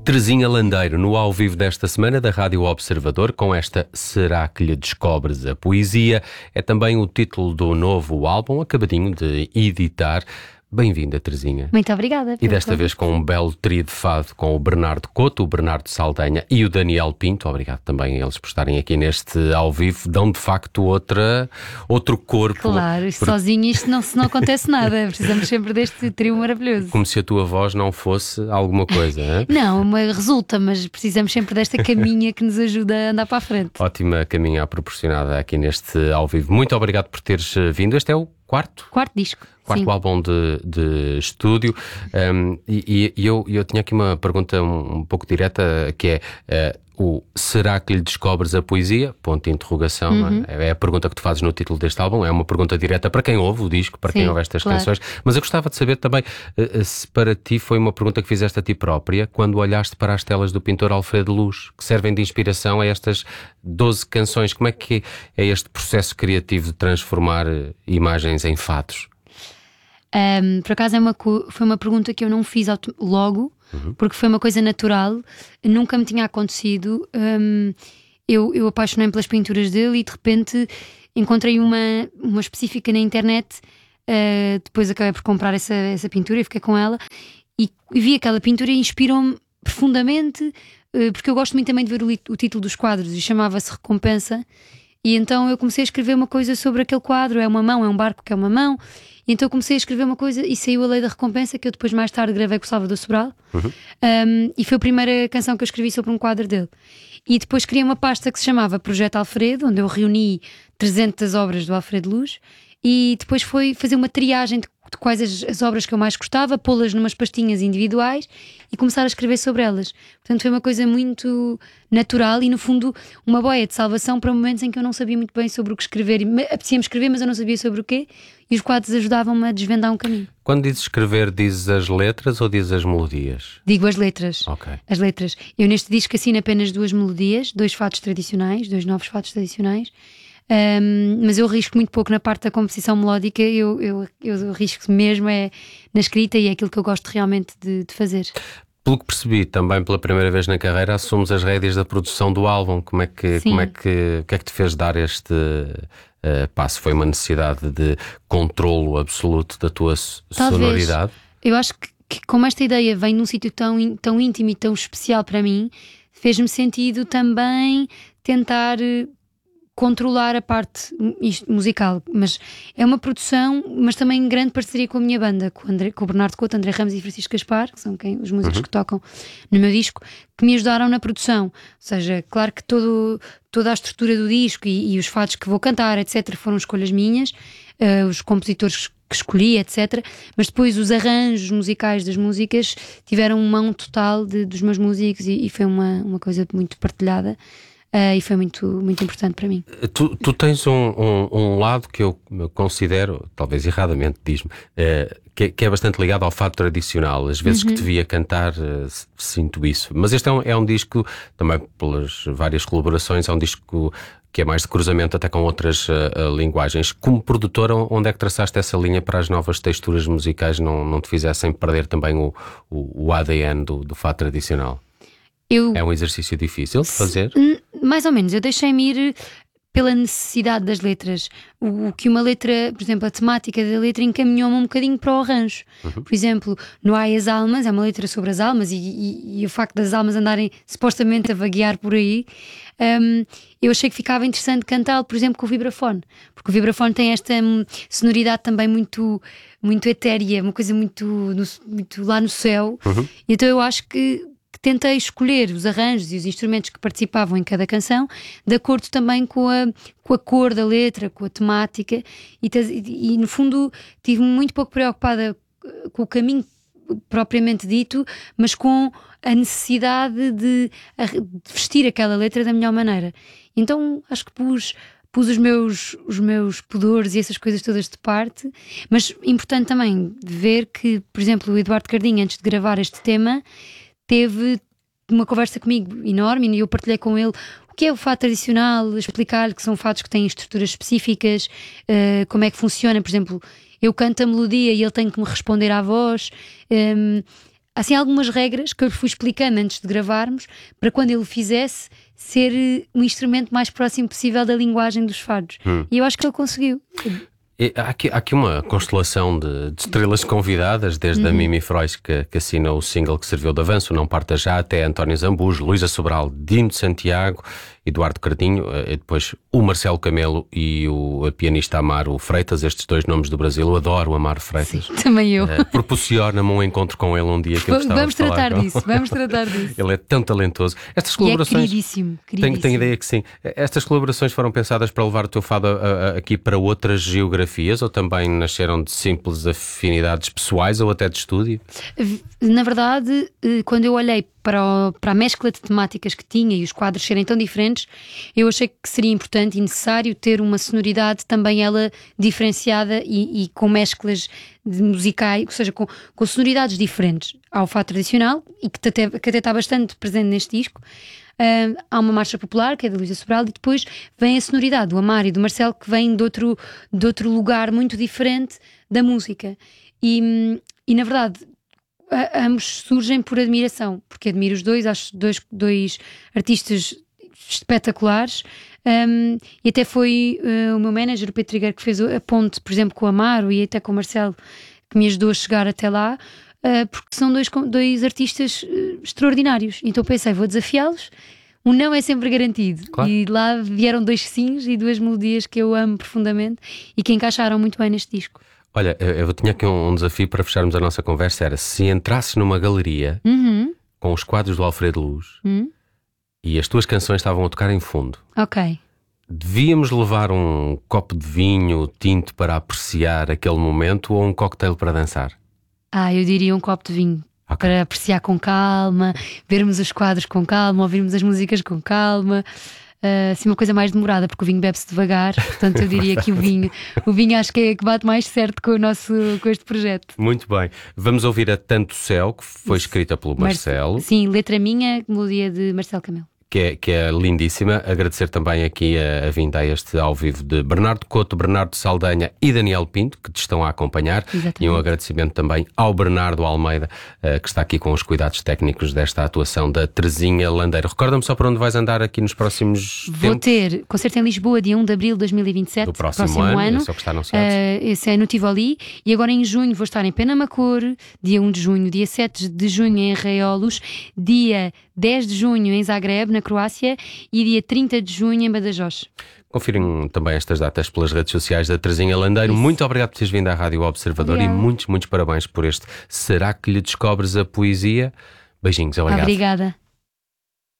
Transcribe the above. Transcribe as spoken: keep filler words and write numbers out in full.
Terezinha Landeiro, no ao vivo desta semana da Rádio Observador, com esta Será que lhe descobres a poesia? É também o título do novo álbum, acabadinho de editar. Bem-vinda, Terezinha. Muito obrigada. E desta vez com um belo trio de fado com o Bernardo Couto, o Bernardo Saldanha e o Daniel Pinto. Obrigado também a eles por estarem aqui neste ao vivo. Dão de facto outra, outro corpo. Claro, por... sozinho isto não, não acontece nada. Precisamos sempre deste trio maravilhoso. Como se a tua voz não fosse alguma coisa, hein? Não, mas resulta, mas precisamos sempre desta caminha que nos ajuda a andar para a frente. Ótima caminha proporcionada aqui neste ao vivo. Muito obrigado por teres vindo. Este é o quarto? Quarto disco. Quarto Sim. álbum de, de estúdio. Um, e e eu, eu tinha aqui uma pergunta um, um pouco direta, que é uh, o será que lhe descobres a poesia? Ponto de interrogação. Uhum. Não é? É a pergunta que tu fazes no título deste álbum. É uma pergunta direta para quem ouve o disco, para Sim, quem ouve estas claro. canções. Mas eu gostava de saber também uh, se para ti foi uma pergunta que fizeste a ti própria quando olhaste para as telas do pintor Alfredo Luz, que servem de inspiração a estas doze canções. Como é que é este processo criativo de transformar uh, imagens em fatos? Um, por acaso é uma, foi uma pergunta que eu não fiz logo, uhum. porque foi uma coisa natural, nunca me tinha acontecido. Um, eu, eu apaixonei-me pelas pinturas dele e de repente encontrei uma, uma específica na internet. Uh, depois acabei por comprar essa, essa pintura e fiquei com ela e, e vi aquela pintura e inspirou-me profundamente, uh, porque eu gosto muito também de ver o, o título dos quadros e chamava-se Recompensa. E então eu comecei a escrever uma coisa sobre aquele quadro. É uma mão, é um barco que é uma mão. E então eu comecei a escrever uma coisa e saiu a Lei da Recompensa, que eu depois mais tarde gravei com o Salvador Sobral. Uhum. Um, e foi a primeira canção que eu escrevi sobre um quadro dele. E depois criei uma pasta que se chamava Projeto Alfredo, onde eu reuni trezentas obras do Alfredo Luz. E depois foi fazer uma triagem de, de quais as, as obras que eu mais gostava, pô-las numas pastinhas individuais e começar a escrever sobre elas. Portanto foi uma coisa muito natural e no fundo uma boia de salvação para momentos em que eu não sabia muito bem sobre o que escrever. Apetecia-me escrever, mas eu não sabia sobre o quê, e os quadros ajudavam-me a desvendar um caminho. Quando dizes escrever, dizes as letras ou dizes as melodias? Digo as letras. Ok. As letras. Eu neste disco assino apenas duas melodias, dois fados tradicionais, dois novos fados tradicionais. Um, mas eu arrisco muito pouco na parte da composição melódica. Eu, eu, eu arrisco mesmo é na escrita, e é aquilo que eu gosto realmente de, de fazer. Pelo que percebi, também pela primeira vez na carreira assumes as rédeas da produção do álbum. Como é que, como é que, o que é que te fez dar este uh, passo? Foi uma necessidade de controlo absoluto da tua Talvez. sonoridade? Eu acho que, que como esta ideia vem num sítio tão, tão íntimo e tão especial para mim, fez-me sentido também tentar controlar a parte musical, mas é uma produção, mas também em grande parceria com a minha banda, com o, André, com o Bernardo Couto, André Ramos e Francisco Gaspar, que são quem, os músicos uhum. que tocam no meu disco, que me ajudaram na produção. Ou seja, claro que todo, toda a estrutura do disco e, e os fados que vou cantar, etcétera, foram escolhas minhas, uh, os compositores que escolhi, etcétera. Mas depois os arranjos musicais das músicas tiveram mão total de, dos meus músicos e, e foi uma, uma coisa muito partilhada. Uh, e foi muito, muito importante para mim. Tu, tu tens um, um, um lado que eu considero, talvez erradamente, diz-me, uh, que, que é bastante ligado ao fado tradicional. Às vezes uhum. que te via cantar, uh, sinto isso. Mas este é um, é um disco, também pelas várias colaborações, é um disco que é mais de cruzamento até com outras uh, uh, linguagens. Como produtora, onde é que traçaste essa linha para as novas texturas musicais não, não te fizessem perder também o, o, o A D N do, do fado tradicional? Eu, é um exercício difícil de fazer? Mais ou menos, eu deixei-me ir pela necessidade das letras. O, o que uma letra, por exemplo, a temática da letra encaminhou-me um bocadinho para o arranjo. Uhum. Por exemplo, no Ai as Almas, é uma letra sobre as almas e, e, e o facto das almas andarem supostamente a vaguear por aí. Um, eu achei que ficava interessante cantá-lo, por exemplo, com o vibrafone, porque o vibrafone tem esta hum, sonoridade também muito, muito etérea, uma coisa muito, no, muito lá no céu. Uhum. Então eu acho que tentei escolher os arranjos e os instrumentos que participavam em cada canção de acordo também com a, com a cor da letra, com a temática e, e, e no fundo estive muito pouco preocupada com o caminho propriamente dito, mas com a necessidade de, de vestir aquela letra da melhor maneira. Então acho que pus pus os meus, os meus pudores e essas coisas todas de parte, mas importante também ver que, por exemplo, o Eduardo Cardinho, antes de gravar este tema, teve uma conversa comigo enorme e eu partilhei com ele o que é o fado tradicional, explicar-lhe que são fados que têm estruturas específicas, uh, como é que funciona. Por exemplo, eu canto a melodia e ele tem que me responder à voz. Um, há assim algumas regras que eu lhe fui explicando antes de gravarmos, para quando ele o fizesse, ser um instrumento mais próximo possível da linguagem dos fados. Hum. E eu acho que ele conseguiu. E há, aqui, há aqui uma constelação de, de estrelas convidadas, desde uhum. a Mimi Freud, que, que assina o single que serviu de avanço, Não Parta Já, até António Zambujo, Luísa Sobral, Dino de Santiago, Eduardo Cardinho, e depois o Marcelo Camelo e o pianista Amaro Freitas, estes dois nomes do Brasil. Eu adoro o Amaro Freitas. Sim, também eu. Uh, Proporciona-me um encontro com ele um dia que eu gostava vamos de falar tratar com. disso, vamos tratar disso. Ele é tão talentoso. Estas colaborações. E é queridíssimo, queridíssimo. Tenho, tenho ideia que sim. Estas colaborações foram pensadas para levar o teu fado a, a, aqui para outras geografias, ou também nasceram de simples afinidades pessoais ou até de estúdio? Na verdade, quando eu olhei para, o, para a mescla de temáticas que tinha e os quadros serem tão diferentes, eu achei que seria importante e necessário ter uma sonoridade também ela diferenciada e, e com mesclas de musicais, ou seja, com, com sonoridades diferentes ao fado tradicional e que até, que até está bastante presente neste disco. Uh, há uma marcha popular, que é da Luísa Sobral, e depois vem a sonoridade do Amaro e do Marcelo, que vem de outro, de outro lugar muito diferente da música. E, e na verdade, a, ambos surgem por admiração, porque admiro os dois, acho dois, dois artistas espetaculares. Um, e até foi uh, o meu manager, o Pedro Trigueiro, que fez a ponte, por exemplo, com o Amaro e até com o Marcelo, que me ajudou a chegar até lá. Uh, porque são dois, dois artistas uh, extraordinários. Então pensei, vou desafiá-los. Um não é sempre garantido. Claro. E lá vieram dois sims e duas melodias que eu amo profundamente e que encaixaram muito bem neste disco. Olha, eu, eu tinha aqui um, um desafio para fecharmos a nossa conversa. Era, se entrasses numa galeria uhum. com os quadros do Alfredo Luz uhum. e as tuas canções estavam a tocar em fundo, ok, devíamos levar um copo de vinho tinto para apreciar aquele momento ou um cocktail para dançar? Ah, eu diria um copo de vinho, okay, para apreciar com calma, vermos os quadros com calma, ouvirmos as músicas com calma, uh, assim uma coisa mais demorada, porque o vinho bebe-se devagar, portanto eu diria que o vinho, o vinho acho que é que bate mais certo com o nosso, com este projeto. Muito bem, vamos ouvir a Tanto Céu, que foi Isso. escrita pelo Marcelo. Mar... Sim, letra minha, melodia de Marcelo Camelo. Que é, que é lindíssima. Agradecer também aqui a, a vinda a este ao vivo de Bernardo Couto, Bernardo Saldanha e Daniel Pinto, que te estão a acompanhar. Exatamente. E um agradecimento também ao Bernardo Almeida, uh, que está aqui com os cuidados técnicos desta atuação da Terezinha Landeiro. Recorda-me só para onde vais andar aqui nos próximos Vou tempos. ter concerto em Lisboa, dia um de abril de dois mil e vinte e sete. Do próximo, próximo ano, ano. esse é o que está anunciado. Uh, esse é no Tivoli. E agora em junho vou estar em Penamacor, dia um de junho, dia sete de junho em Arraiolos, dia dez de junho em Zagreb, na Croácia, e dia trinta de junho em Badajoz. Confirem também estas datas pelas redes sociais da Terezinha Landeiro. Isso. Muito obrigado por teres vindo à Rádio Observador. Obrigada. E muitos, muitos parabéns por este Será que lhe descobres a poesia? Beijinhos, obrigado. Obrigada.